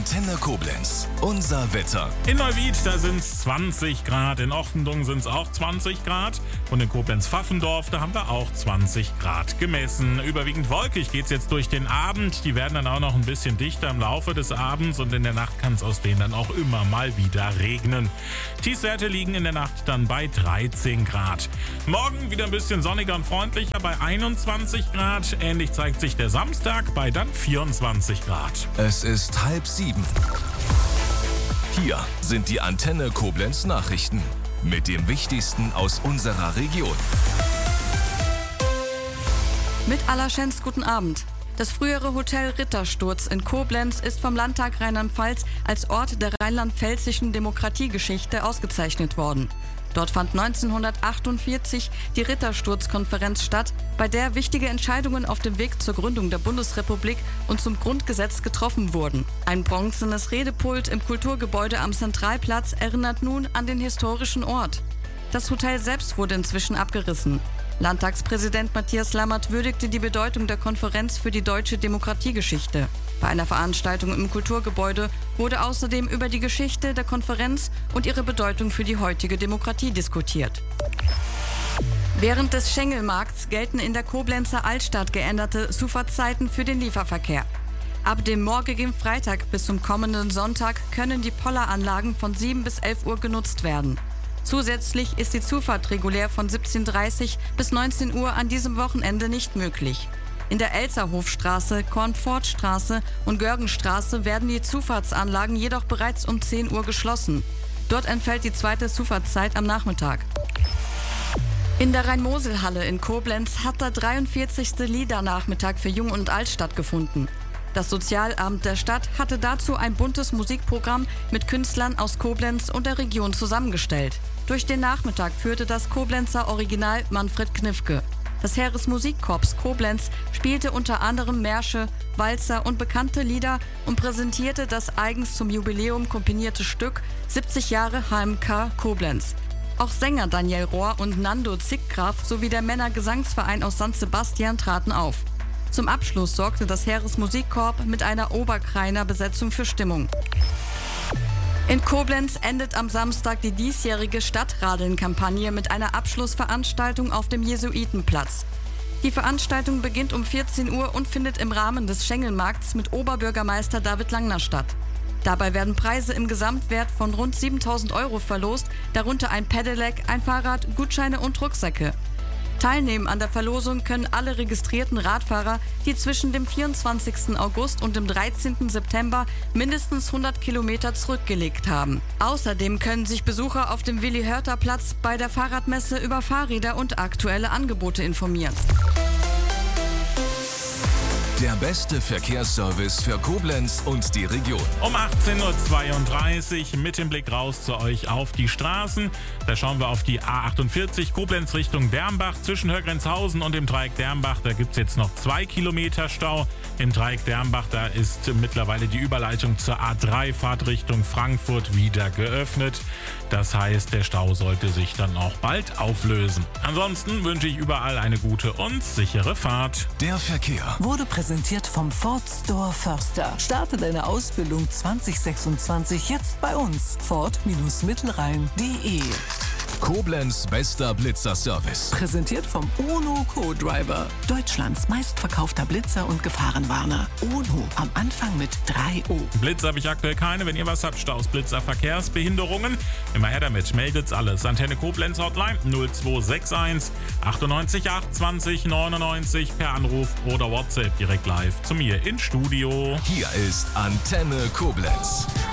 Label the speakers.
Speaker 1: Antenne Koblenz. Unser Wetter.
Speaker 2: In Neuwied, da sind es 20 Grad. In Ochtendung sind es auch 20 Grad. Und in Koblenz-Pfaffendorf, da haben wir auch 20 Grad gemessen. Überwiegend wolkig geht es jetzt durch den Abend. Die werden dann auch noch ein bisschen dichter im Laufe des Abends. Und in der Nacht kann es aus denen dann auch immer mal wieder regnen. Tiefstwerte liegen in der Nacht dann bei 13 Grad. Morgen wieder ein bisschen sonniger und freundlicher bei 21 Grad. Ähnlich zeigt sich der Samstag bei dann 24 Grad.
Speaker 1: Es ist 6:30. Hier sind die Antenne Koblenz Nachrichten mit dem Wichtigsten aus unserer Region.
Speaker 3: Mit Allerschenz guten Abend. Das frühere Hotel Rittersturz in Koblenz ist vom Landtag Rheinland-Pfalz als Ort der rheinland-pfälzischen Demokratiegeschichte ausgezeichnet worden. Dort fand 1948 die Rittersturz-Konferenz statt, bei der wichtige Entscheidungen auf dem Weg zur Gründung der Bundesrepublik und zum Grundgesetz getroffen wurden. Ein bronzenes Redepult im Kulturgebäude am Zentralplatz erinnert nun an den historischen Ort. Das Hotel selbst wurde inzwischen abgerissen. Landtagspräsident Matthias Lammert würdigte die Bedeutung der Konferenz für die deutsche Demokratiegeschichte. Bei einer Veranstaltung im Kulturgebäude wurde außerdem über die Geschichte der Konferenz und ihre Bedeutung für die heutige Demokratie diskutiert. Während des Schengelmarkts gelten in der Koblenzer Altstadt geänderte Zufahrtszeiten für den Lieferverkehr. Ab dem morgigen Freitag bis zum kommenden Sonntag können die Polleranlagen von 7 bis 11 Uhr genutzt werden. Zusätzlich ist die Zufahrt regulär von 17:30 bis 19 Uhr an diesem Wochenende nicht möglich. In der Elzerhofstraße, Kornfortstraße und Görgenstraße werden die Zufahrtsanlagen jedoch bereits um 10 Uhr geschlossen. Dort entfällt die zweite Zufahrtszeit am Nachmittag. In der Rhein-Mosel-Halle in Koblenz hat der 43. Liedernachmittag für Jung und Alt stattgefunden. Das Sozialamt der Stadt hatte dazu ein buntes Musikprogramm mit Künstlern aus Koblenz und der Region zusammengestellt. Durch den Nachmittag führte das Koblenzer Original Manfred Knifke. Das Heeresmusikkorps Koblenz spielte unter anderem Märsche, Walzer und bekannte Lieder und präsentierte das eigens zum Jubiläum komponierte Stück 70 Jahre HMK Koblenz. Auch Sänger Daniel Rohr und Nando Zickgraf sowie der Männergesangsverein aus St. Sebastian traten auf. Zum Abschluss sorgte das Heeresmusikkorps mit einer Oberkreiner Besetzung für Stimmung. In Koblenz endet am Samstag die diesjährige Stadtradeln-Kampagne mit einer Abschlussveranstaltung auf dem Jesuitenplatz. Die Veranstaltung beginnt um 14 Uhr und findet im Rahmen des Schengelmarkts mit Oberbürgermeister David Langner statt. Dabei werden Preise im Gesamtwert von rund 7.000 € verlost, darunter ein Pedelec, ein Fahrrad, Gutscheine und Rucksäcke. Teilnehmen an der Verlosung können alle registrierten Radfahrer, die zwischen dem 24. August und dem 13. September mindestens 100 Kilometer zurückgelegt haben. Außerdem können sich Besucher auf dem Willi-Hörter-Platz bei der Fahrradmesse über Fahrräder und aktuelle Angebote informieren.
Speaker 1: Der beste Verkehrsservice für Koblenz und die Region.
Speaker 2: Um 18:32 Uhr mit dem Blick raus zu euch auf die Straßen. Da schauen wir auf die A48 Koblenz Richtung Dermbach. Zwischen Hörgrenzhausen und dem Dreieck Dermbach, da gibt es jetzt noch 2 Kilometer Stau. Im Dreieck Dermbach, da ist mittlerweile die Überleitung zur A3-Fahrt Richtung Frankfurt wieder geöffnet. Das heißt, der Stau sollte sich dann auch bald auflösen. Ansonsten wünsche ich überall eine gute und sichere Fahrt.
Speaker 1: Der Verkehr
Speaker 4: wurde präsentiert vom Ford Store Förster. Starte deine Ausbildung 2026 jetzt bei uns. Ford-Mittelrhein.de.
Speaker 1: Koblenz bester Blitzer-Service.
Speaker 4: Präsentiert vom UNO Co-Driver. Deutschlands meistverkaufter Blitzer und Gefahrenwarner. UNO am Anfang mit 3 O.
Speaker 2: Blitz habe ich aktuell keine. Wenn ihr was habt, Staus, Blitzer, Verkehrsbehinderungen, immer her damit. Meldet's alles. Antenne Koblenz Hotline 0261 98 28 99 per Anruf oder WhatsApp direkt live zu mir ins Studio.
Speaker 1: Hier ist Antenne Koblenz.